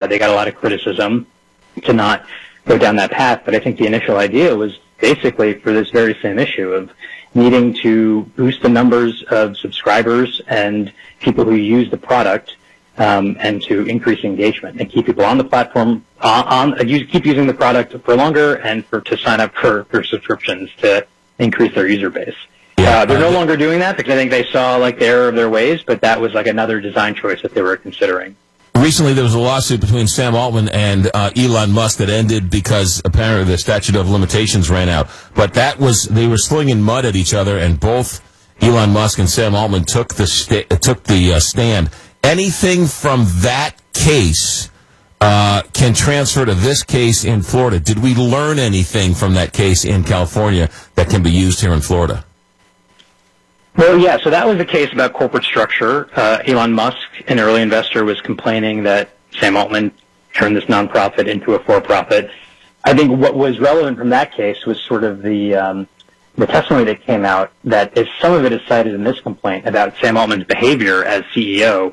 They got a lot of criticism to not go down that path, but I think the initial idea was basically for this very same issue of needing to boost the numbers of subscribers and people who use the product, and to increase engagement and keep people on the platform, keep using the product for longer, and to sign up for subscriptions to increase their user base. They're no longer doing that because I think they saw like the error of their ways, but that was like another design choice that they were considering. Recently, there was a lawsuit between Sam Altman and Elon Musk that ended because apparently the statute of limitations ran out. But they were slinging mud at each other, and both Elon Musk and Sam Altman took the stand. Anything from that case can transfer to this case in Florida. Did we learn anything from that case in California that can be used here in Florida? Well, yeah, so that was a case about corporate structure. Elon Musk, an early investor, was complaining that Sam Altman turned this nonprofit into a for-profit. I think what was relevant from that case was sort of the testimony that came out that if some of it is cited in this complaint about Sam Altman's behavior as CEO.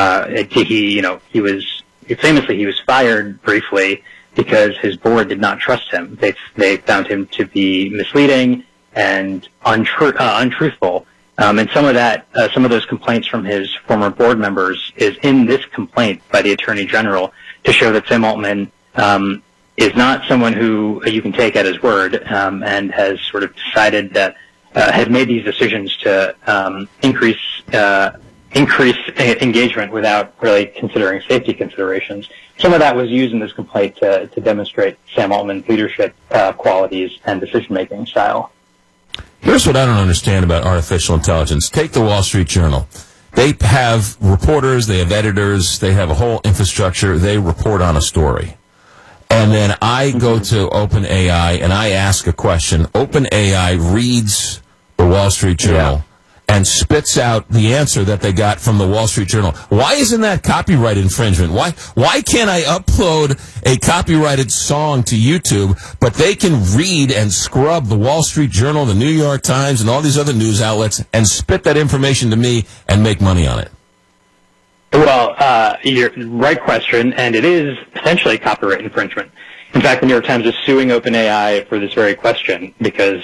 He was fired briefly because his board did not trust him. They found him to be misleading and untruthful. And some of those complaints from his former board members is in this complaint by the Attorney General to show that Sam Altman is not someone who you can take at his word, and has sort of decided that has made these decisions to increase engagement without really considering safety considerations. Some of that was used in this complaint to demonstrate Sam Altman's leadership qualities and decision-making style. Here's what I don't understand about artificial intelligence. Take the Wall Street Journal. They have reporters, they have editors, they have a whole infrastructure. They report on a story. And then I go to OpenAI and I ask a question. OpenAI reads the Wall Street Journal and spits out the answer that they got from the Wall Street Journal. Why isn't that copyright infringement? Why can't I upload a copyrighted song to YouTube, but they can read and scrub the Wall Street Journal, the New York Times, and all these other news outlets and spit that information to me and make money on it? Well, you're right question, and it is potentially copyright infringement. In fact, the New York Times is suing OpenAI for this very question because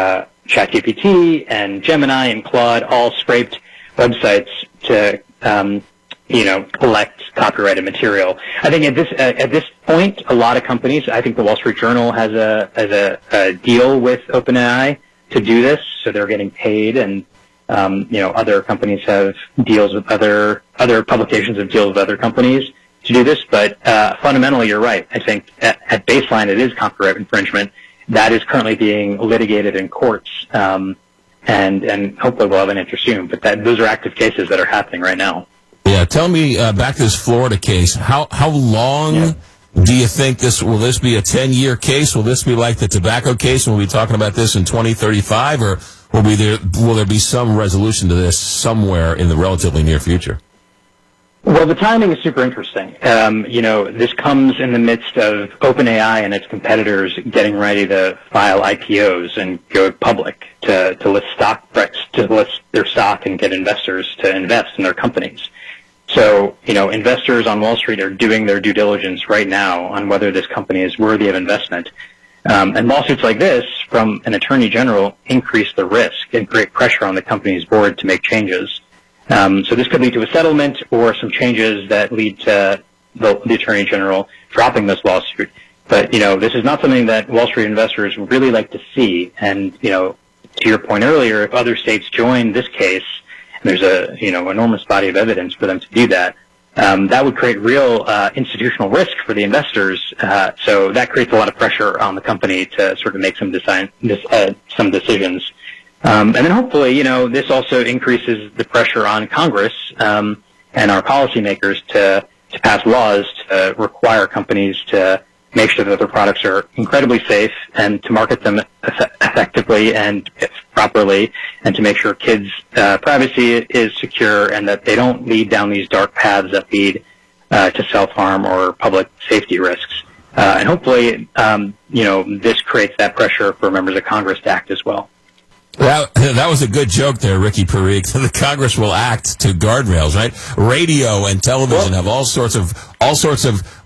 ChatGPT and Gemini and Claude all scraped websites to, collect copyrighted material. I think at this point, a lot of companies, I think the Wall Street Journal has a deal with OpenAI to do this, so they're getting paid, and other companies have deals with other publications have deals with other companies to do this. But fundamentally, you're right. I think at baseline, it is copyright infringement. That is currently being litigated in courts, and hopefully we'll have an answer soon. But those are active cases that are happening right now. Yeah, tell me back to this Florida case. How long do you think will this be a 10-year case? Will this be like the tobacco case, and we'll be talking about this in 2035, or will there be some resolution to this somewhere in the relatively near future? Well, the timing is super interesting. This comes in the midst of OpenAI and its competitors getting ready to file IPOs and go public to list their stock and get investors to invest in their companies. So, investors on Wall Street are doing their due diligence right now on whether this company is worthy of investment. And lawsuits like this from an attorney general increase the risk and create pressure on the company's board to make changes. So this could lead to a settlement or some changes that lead to the attorney general dropping this lawsuit. But, this is not something that Wall Street investors would really like to see. And, to your point earlier, if other states join this case, and there's a, enormous body of evidence for them to do that, that would create real institutional risk for the investors. So that creates a lot of pressure on the company to sort of make some decisions. And then hopefully, this also increases the pressure on Congress and our policymakers to pass laws to require companies to make sure that their products are incredibly safe and to market them effectively and properly, and to make sure kids' privacy is secure and that they don't lead down these dark paths that lead to self-harm or public safety risks. And hopefully, this creates that pressure for members of Congress to act as well. That was a good joke there, Ricky Parikh. The Congress will act to guardrails, right? Radio and television have all sorts of